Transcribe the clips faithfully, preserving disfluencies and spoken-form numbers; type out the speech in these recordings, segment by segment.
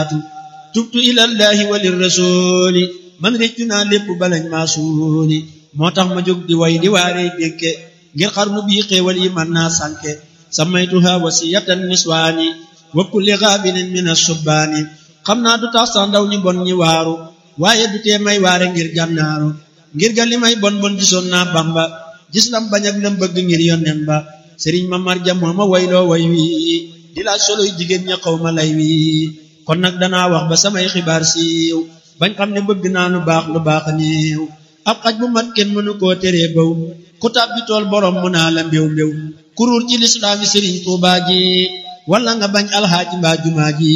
tubtu ilallahi walir rasuli man réccu naa lépp balañ maa suuli moo tax ma jóg di way di waaree dékke ngir xarnu bii xéewal yi man naa sànke samaytuha wasiyatan niswaani wa kulli gaabinin min asubbaani xam naa du tax sax ndaw ñi bon ñi waaru waaye du tee may waare ngir gànnaaru ngir ga li may bon bon gisoon naa Bamba gis lam bañ ak lam bëgg ngir yonnen ba sëriñ ma marja moo ma wayloo way wi di laaj soloy jigéen ña xaw ma lay wi kon nag danaa wax ba samay xibaar siiw bañ xam ne bëgg naa lu baax lu baax néew ab xaj bu mat kenn mënu koo teree baw ku tàbbi tool borom mu naa la mbéw mbéw kuruur ci lislaami sëriñ Tuubaa ji wala nga bañ alxaaji mbaa jumaa ji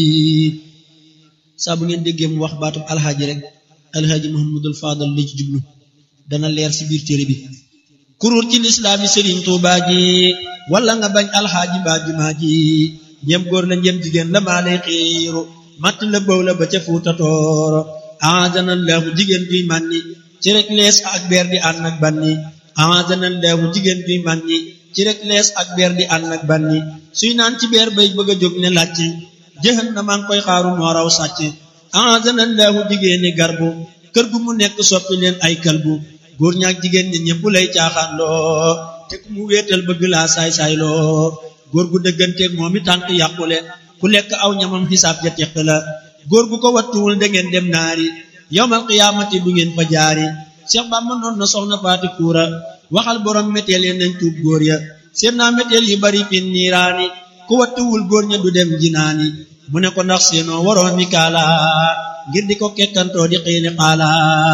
saa bu ngeen déggee mu wax baatub alxaaji rek alxaaji Muhammadul Faadal li ci jublu dana leer ci biir téere bi kuruur ci lislaami sëriñ Tuubaa ji wala nga bañ alxaaji mbaa jumaa ji ñeem góor la ñeem jigéen la maa lay xiiru matt la bëw la ba ca Fuuta Tooro aadanallahu jigéen juy mànni ci rek lees ak beer di ànd ak banni aadanallahu jigéen juy mànni ci rek lees ak beer di ànd ak banni suy naan ci beer bay bëgg a jóg ne làcc jëxan na maa ngi koy xaaru moo raw sàcc aadanallahu jigéeni garbu kër gu mu nekk soppi leen ay kalbu góor ñaak jigéen ñi ñëpp lay caaxaan loo te ku mu wéetal bëgg laa saay-saay loo góor gu dëgganteeg moom i tànk yàqule ku lekk aw ñamam xisaab ja teq la góor gu ko wattuwul da ngeen dem naari yawmal qiyaamati du ngeen fa jaari Cheikh Bamba noon na soxna Faati Kuura waxal borom méteel yi nañ tuub góor ya seen naa méteel yu bari fin niiraani ku wattuwul góor ña du dem jinaani mu ne ko ndax seenoo waroon mi kaala ngir di ko kekkantoo di xiini xaala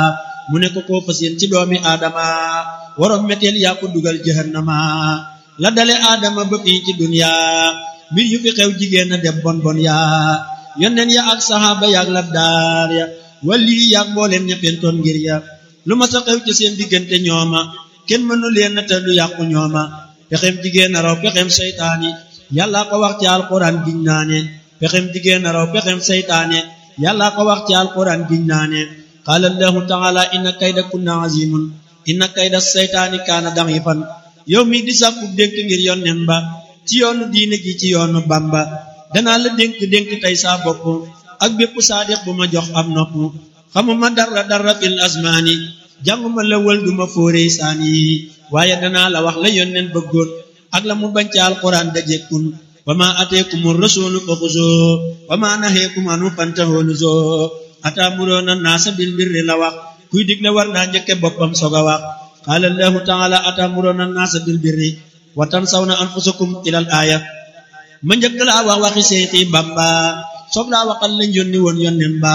mu ne ko koo fa seen ci doomi aadama waroon méteel yaa ko dugal jahannama la dale aadama ba fii ci dunya mbir yu fi xew jigéen a dem bon bon yaa yonneen ya ak saxaaba yaak labdaar ya wali yaak mbooleen ña pentoon ngir ya lu ma sa xew ci seen diggante ñooma kenn mënu leen te du yàqu ñooma pexem jigéen a raw pexem seytaane yàlla ko wax ci alquran giñ naane pexem jigéen a raw pexem seytaane yàlla ko wax ci alquran giñ naane qaala allahu taala inna kayda kunna azimun inna kayda seytaani kaana da'ifan yow mi di sàkku dénk ngir yonnen ba ci yoonu diine ji ci yoonu Bamba danaa la dénk dénk tey saa bopp ak bépp saadiq bu ma jox am nopp xamuma dara dara fil asmaani jànguma la wël duma fóorey saani waaye danaa la wax la yonnen bëggoon ak la mu bañ ci alquran dajekkun wa ma ateekumu rasulu fa xuzoo wa ma naheekum anhu fantahoo nuzoo ataamuroona naasa bil birri la wax kuy digle war naa njëkke boppam soog a wax qaala allahu taala ataamuroona naasa bil birri wa tansawna anfusakum ilal aaya ma njëkk laa wax waxi Seexi Bamba soog laa waxal lañ yónni woon yonnen ba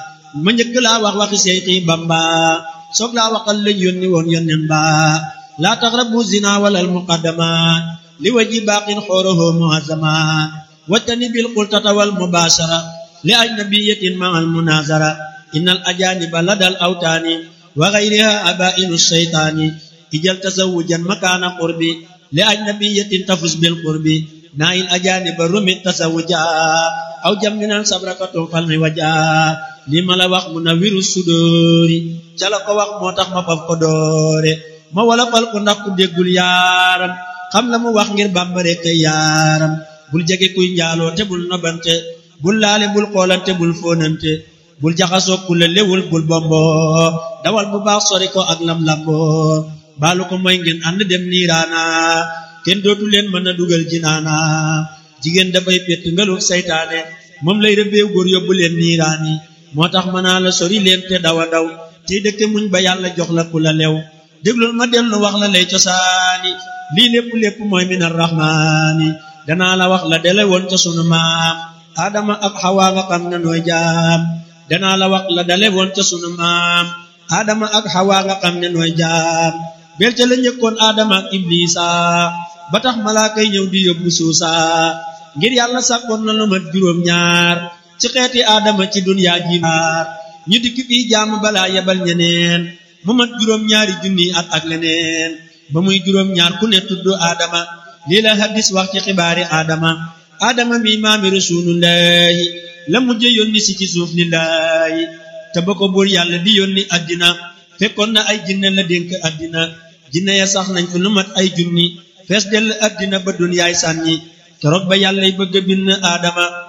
ma njëkk laa wax waxi Seexi Bamba soog laa waxal lañ yónni woon yonnen ba laa taqrabu zina walal muqaddama li waji baaqin xooroho muazama wattani bil qultata wal mubashara li ajnabiyatin ma'al munazara innal ajaniba ladal awtaani wa ghayriha abainu shaytaani ijal tasawujan makaana qurbi li ajnabiyatin tafus bil qurbi nail ajaniba rumi tasawuja aw jamminan sabrakatu falmi waja li ma la wax mu na wiru sudóori ca la ko wax moo tax ma faf ko doore ma wala fal ko ndax ku déggul yaaram xam la mu wax ngir Bamba rekk yaaram bul jege kuy njaaloo te bul nobante bul laale bul xoolante bul fóonante bul jaxasoo ku la lewul bul bombo dawal bu baax sori ko ak lam lambo baalu ko mooy ngeen ànd dem niiraana kenn dootu leen mën a dugal jinaana jigéen dafay pett ngalul saytaane moom lay rëbbeew góor yóbbu leen niiraani moo tax mën naa la sori leen te dawa daw tey dëkke muñ ba yàlla jox la ku la lew déglul ma dellu wax la lay cosaani lii lépp lépp mooy minar rahmaani danaa la wax la dele woon ca sunu maam Adama ak Hawa nga xam ne nooy jaam danaa la wax la dale woon ca sunu maam Adama ak Hawa nga xam ne nooy jaam bel ca la njëkkoon Adama ak Iblisa ba tax malaaka yi ñëw di yóbbu suusa ngir yàlla sàkkoon na lu mat juróom ñaar ci xeeti Adama ci dunyaa ji maar ñu dikk fii jaamu balaa yebal ñeneen mu mat juróom ñaari junni at ak leneen ba muy juróom ñaar ku ne tudd Adama lii la hadis wax ci xibaari Adama Adama mi maami rasulullahi la mujj yónni si ci suuf lillahi te ba ko buur yàlla di yónni addina fekkoon na ay jinne la dénk addina jinne ya sax nañ fi lu mat ay junni fees dell addina ba dunyaay sànni keroog ba yàllay bëgg a bind Adama